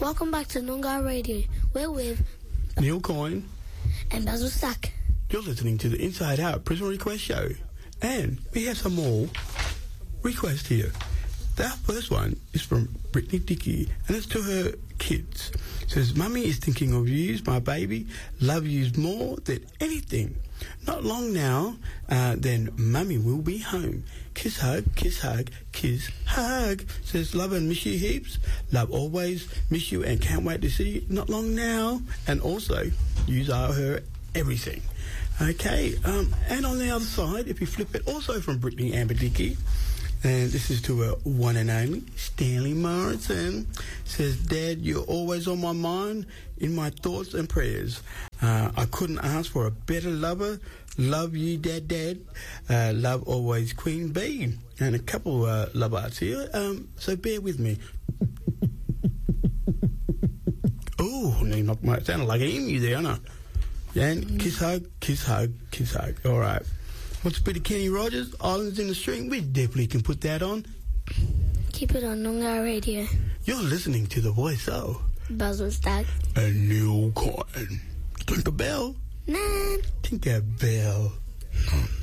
Welcome back to Noongar Radio. We're with Neil Coyne and Basil Stack. You're listening to the Inside Out Prison Request Show. And we have some more requests here. That first one is from Brittany Dickey, and it's to her kids. It says, Mummy is thinking of yous, my baby. Love yous more than anything. Not long now, then Mummy will be home. Kiss, hug, kiss, hug, kiss, hug. Says, love and miss you heaps. Love always, miss you and can't wait to see you. Not long now. And also, yous are her everything. Okay, and on the other side, if you flip it, also from Brittany Amber Dickey, and this is to her one and only, Stanley Morrison. Says, Dad, you're always on my mind, in my thoughts and prayers. I couldn't ask for a better lover. Love you, Dad, Dad. Love always, Queen Bee. And a couple love arts here, so bear with me. Oh, it sounded like an emu there, don't I? And kiss, hug, kiss, hug, kiss, hug. All right. What's a bit of Kenny Rogers, Islands in the Stream? We definitely can put that on. Keep it on Noongar Radio. You're listening to the voice of Basil Stack and Neil Coyne. Tinkerbell. Nah. Tinkerbell.